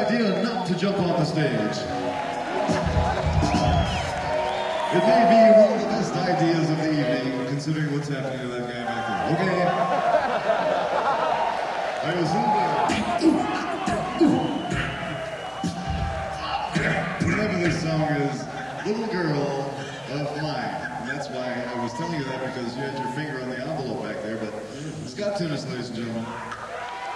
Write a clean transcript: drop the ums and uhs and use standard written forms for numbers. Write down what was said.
idea not to jump on the stage. It may be one of the best ideas of the evening, considering what's happening to that guy back there. Okay. I assume the name of this song is Little Girl of Mine. And that's why I was telling you that, because you had your finger on the envelope back there. But Scott Tunis, ladies and gentlemen.